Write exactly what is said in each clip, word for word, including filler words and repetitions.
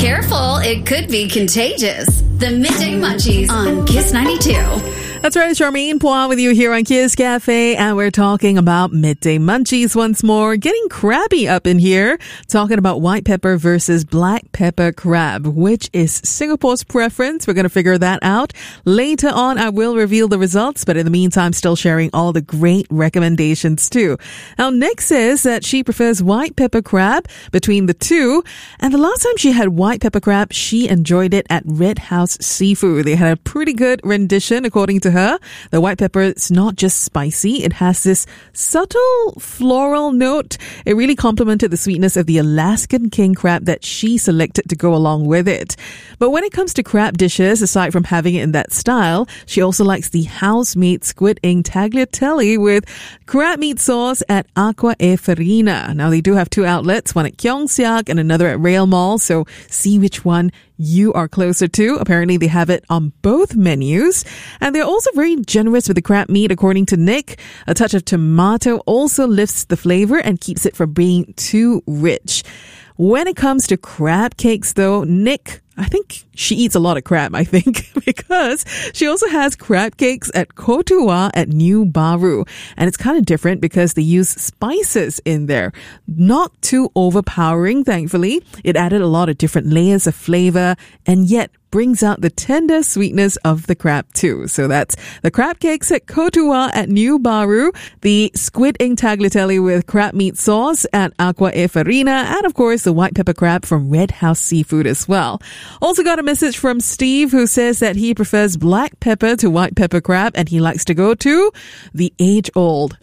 Careful, it could be contagious. The Midday Munchies on Kiss ninety-two. That's right, Charmaine Poir with you here on Kiss Cafe, and we're talking about midday munchies once more. Getting crabby up in here, talking about white pepper versus black pepper crab. Which is Singapore's preference? We're going to figure that out. Later on, I will reveal the results, but in the meantime, still sharing all the great recommendations too. Now, Nick says that she prefers white pepper crab between the two, and the last time she had white pepper crab, she enjoyed it at Red House Seafood. They had a pretty good rendition, according to her. The white pepper is not just spicy. It has this subtle floral note. It really complemented the sweetness of the Alaskan king crab that she selected to go along with it. But when it comes to crab dishes, aside from having it in that style, she also likes the house-made squid ink tagliatelle with crab meat sauce at Aqua e Farina. Now, they do have two outlets, one at Keong Siak and another at Rail Mall, so see which one you are closer to. Apparently, they have it on both menus. And they're also very generous with the crab meat, according to Nick. A touch of tomato also lifts the flavor and keeps it from being too rich. When it comes to crab cakes, though, Nick, I think she eats a lot of crab, I think, because she also has crab cakes at Kotua at New Baru. And it's kind of different because they use spices in there. Not too overpowering, thankfully. It added a lot of different layers of flavor and yet brings out the tender sweetness of the crab too. So that's the crab cakes at Kotua at New Baru, the squid ink tagliatelle with crab meat sauce at Aqua e Farina, and of course the white pepper crab from Red House Seafood as well. Also got a message from Steve who says that he prefers black pepper to white pepper crab and he likes to go to the age-old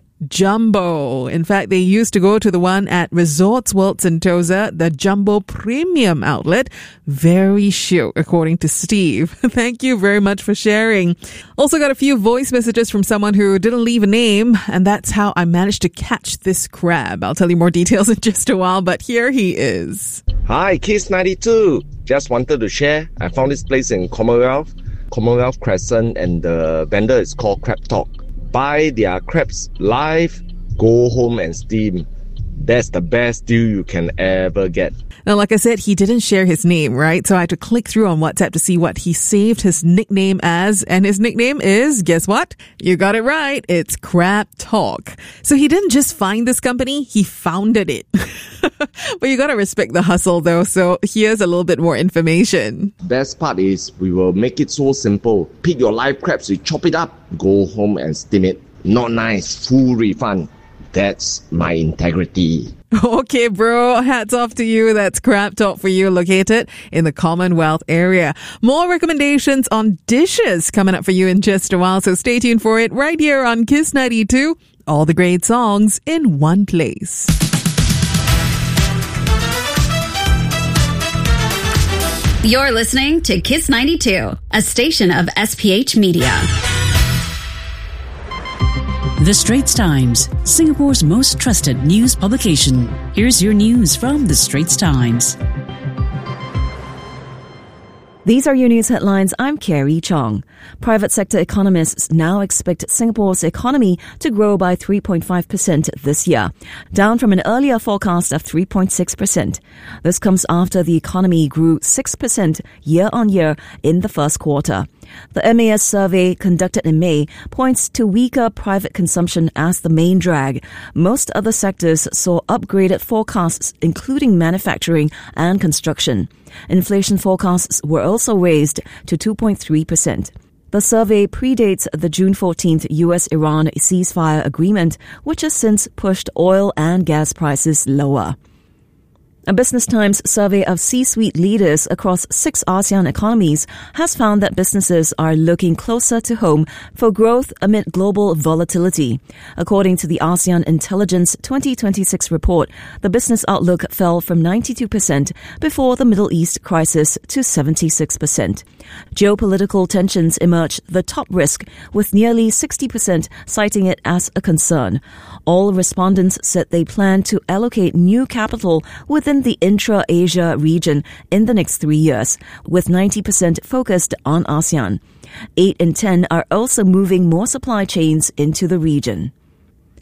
Jumbo. In fact, they used to go to the one at Resorts World Sentosa, the Jumbo Premium outlet. Very chic, according to Steve. Thank you very much for sharing. Also got a few voice messages from someone who didn't leave a name, and that's how I managed to catch this crab. I'll tell you more details in just a while, but here he is. Hi, Kiss ninety-two. Just wanted to share. I found this place in Commonwealth, Commonwealth Crescent, and the vendor is called Crab Talk. Buy their crabs live, go home and steam. That's the best deal you can ever get. Now, like I said, he didn't share his name, right? So I had to click through on WhatsApp to see what he saved his nickname as. And his nickname is, guess what? You got it right. It's Crab Talk. So he didn't just find this company, he founded it. But you got to respect the hustle though. So here's a little bit more information. Best part is we will make it so simple. Pick your live crabs, you chop it up, go home and steam it. Not nice, full refund. That's my integrity. Okay, bro. Hats off to you. That's Crab Talk for you, located in the Commonwealth area. More recommendations on dishes coming up for you in just a while, so stay tuned for it right here on Kiss ninety-two. All the great songs in one place. You're listening to Kiss ninety-two, a station of S P H Media. The Straits Times, Singapore's most trusted news publication. Here's your news from The Straits Times. These are your news headlines. I'm Carrie Chong. Private sector economists now expect Singapore's economy to grow by three point five percent this year, down from an earlier forecast of three point six percent. This comes after the economy grew six percent year-on-year in the first quarter. The M A S survey conducted in May points to weaker private consumption as the main drag. Most other sectors saw upgraded forecasts, including manufacturing and construction. Inflation forecasts were also raised to two point three percent. The survey predates the June fourteenth U S Iran ceasefire agreement, which has since pushed oil and gas prices lower. A Business Times survey of C-suite leaders across six ASEAN economies has found that businesses are looking closer to home for growth amid global volatility. According to the ASEAN Intelligence twenty twenty-six report, the business outlook fell from ninety-two percent before the Middle East crisis to seventy-six percent. Geopolitical tensions emerged the top risk, with nearly sixty percent citing it as a concern. All respondents said they plan to allocate new capital within the intra-Asia region in the next three years, with ninety percent focused on ASEAN. Eight in ten are also moving more supply chains into the region.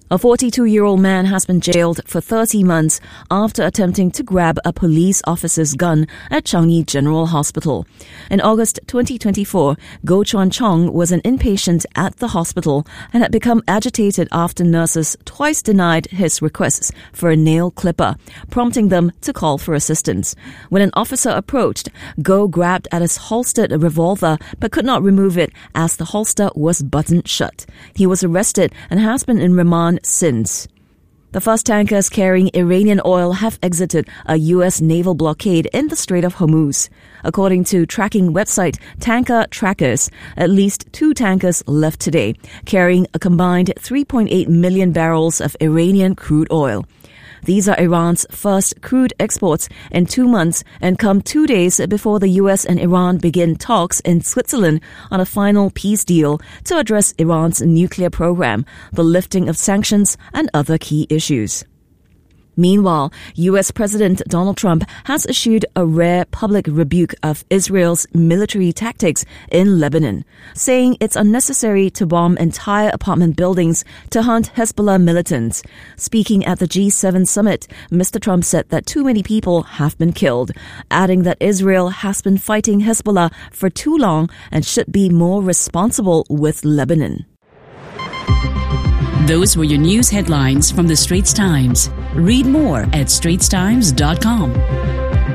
A forty-two-year-old man has been jailed for thirty months after attempting to grab a police officer's gun at Changi General Hospital. In August twenty twenty-four, Goh Chuan Chong was an inpatient at the hospital and had become agitated after nurses twice denied his requests for a nail clipper, prompting them to call for assistance. When an officer approached, Goh grabbed at his holstered revolver but could not remove it as the holster was buttoned shut. He was arrested and has been in remand since. The first tankers carrying Iranian oil have exited a U S naval blockade in the Strait of Hormuz. According to tracking website Tanker Trackers, at least two tankers left today, carrying a combined three point eight million barrels of Iranian crude oil. These are Iran's first crude exports in two months and come two days before the U S and Iran begin talks in Switzerland on a final peace deal to address Iran's nuclear program, the lifting of sanctions, and other key issues. Meanwhile, U S President Donald Trump has issued a rare public rebuke of Israel's military tactics in Lebanon, saying it's unnecessary to bomb entire apartment buildings to hunt Hezbollah militants. Speaking at the G seven summit, Mister Trump said that too many people have been killed, adding that Israel has been fighting Hezbollah for too long and should be more responsible with Lebanon. Those were your news headlines from the Straits Times. Read more at straits times dot com.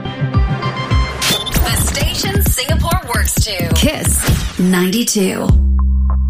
The station Singapore works to. Kiss ninety-two.